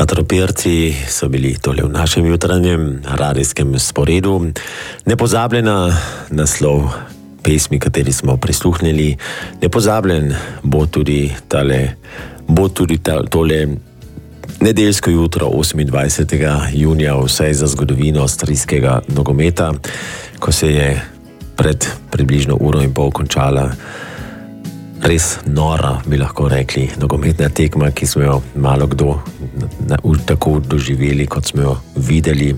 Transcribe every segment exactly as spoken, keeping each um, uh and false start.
Kvatropirci so bili tole v našem jutranjem radijskem sporedu. Nepozabljena naslov pesmi, kateri smo prisluhnili. Nepozabljen bo tudi tale, bo tudi ta, tole nedeljsko jutro osemindvajsetega junija vsaj za zgodovino avstrijskega nogometa, ko se je pred približno uro in pol končala res nora, bi lahko rekli, nogometna tekma, ki smo jo malo kdo tako doživeli, kot smo jo videli.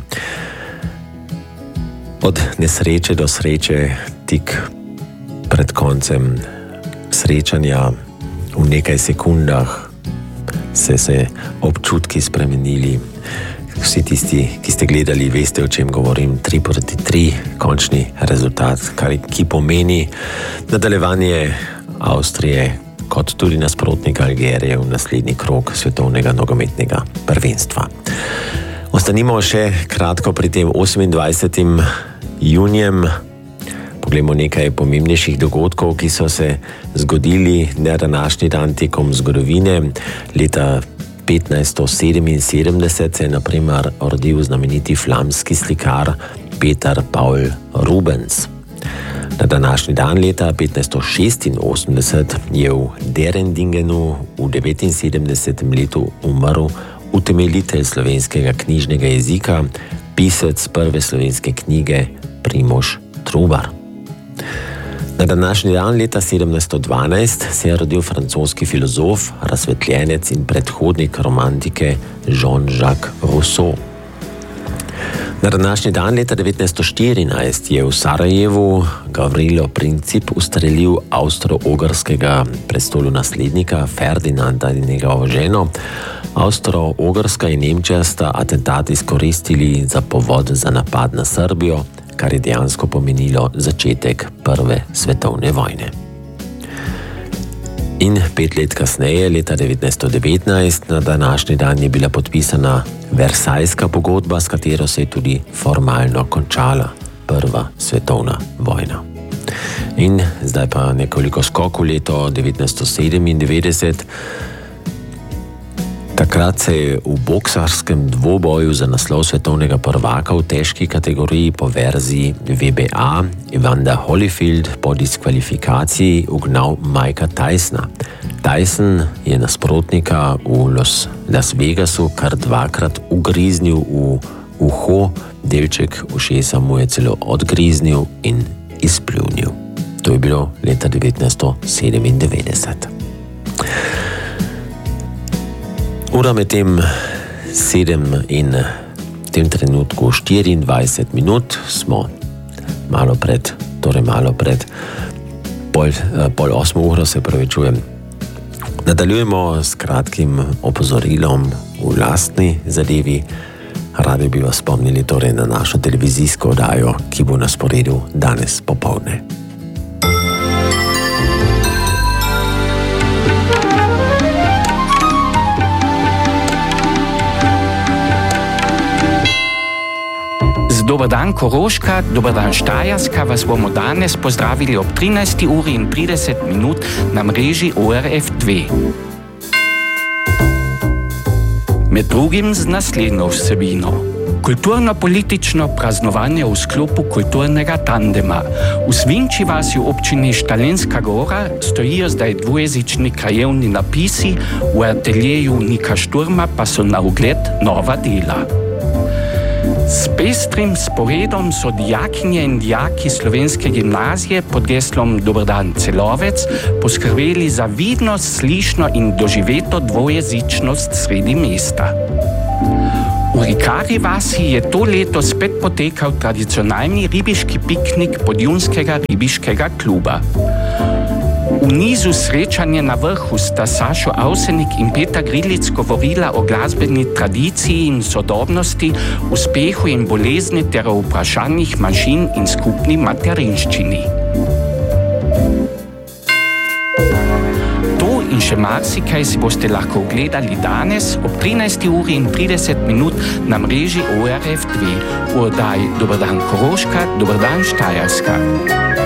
Od nesreče do sreče, tik pred koncem srečanja, v nekaj sekundah se se občutki spremenili. Vsi tisti, ki ste gledali, veste, o čem govorim. Tri proti tri, končni rezultat, kar, ki pomeni nadaljevanje Avstrije kot tudi nasprotnik Algerije v naslednji krog svetovnega nogometnega prvenstva. Ostanimo še kratko pri tem osemindvajsetim junijem. Poglejmo nekaj pomembnejših dogodkov, ki so se zgodili na današnji dan tekom zgodovine. Leta petnajststo sedeminsedemdeset se je na primer rodil znameniti flamski slikar Peter Paul Rubens. Na današnji dan leta petnajststo šestinosemdeset je v Derendingenu v devetinsedemdesetem letu umrl utemeljitelj slovenskega knjižnega jezika, pisec prve slovenske knjige Primož Trubar. Na današnji dan leta sedemnajststo dvanajst se je rodil francoski filozof, razsvetljenec in predhodnik romantike Jean-Jacques Rousseau. Na današnji dan leta devetnajststo štirinajst je v Sarajevu Gavrilo Princip ustrelil avstro-ogrskega prestolonaslednika Ferdinanda in njegovo ženo. Avstro-ogrska in Nemčija sta atentat izkoristili za povod za napad na Srbijo, kar je dejansko pomenilo začetek prve svetovne vojne. In pet let kasneje, leta devetnajststo devetnajst, na današnji dan je bila podpisana Versajska pogodba, s katero se je tudi formalno končala prva svetovna vojna. In zdaj pa nekoliko skok v leto devetnajststo sedemindevetdeset. Takrat se je v boksarskem dvoboju za naslov svetovnega prvaka v težki kategoriji po verziji V B A Evander Holyfield po diskvalifikaciji ugnal Mikea Tysona. Tyson je nasprotnika v Los, Las Vegasu kar dvakrat ugriznil v uho, delček ušesa mu je celo odgriznil in izpljunil. To je bilo leta devetnajststo sedemindevetdeset. Ura med tem sedem in v tem trenutku štiriindvajset minut, smo malo pred, torej malo pred pol, pol osmo uro, se pravi čujem. Nadaljujemo s kratkim opozorilom v lastni zadevi. Radi bi vas spomnili torej na našo televizijsko oddajo, ki bo na sporedu danes popoldne. Dobar dan Koroška, dobar dan Štajerska, vas bomo danes pozdravili ob trinajsti uri in trideset minut na mreži O R F dve. Med drugim z naslednjo vsebino. Kulturno-politično praznovanje v sklopu kulturnega tandema. V Svinči vasi v občini Štalenska Gora stojijo zdaj dvojezični krajevni napisi, v ateljeju Nika Šturma pa so na ogled nova dela. S pestrim sporedom so dijakinje in dijaki slovenske gimnazije pod geslom Dober dan Celovec poskrbeli za vidno, slišno in doživeto dvojezičnost sredi mesta. V Rikari vasi je to leto spet potekal tradicionalni ribiški piknik Podjunskega ribiškega kluba. V nizu srečanje na vrhu sta Sašo Avsenik in Petra Grilic govorila o glasbeni tradiciji in sodobnosti, uspehu in bolezni ter o vprašanjih manjšin in skupni materinščini. To in še marsikaj si boste lahko ogledali danes ob trinajsti uri in trideset minut na mreži O R F dve v oddaji Dobar dan Koroška, dobar dan Štajerska.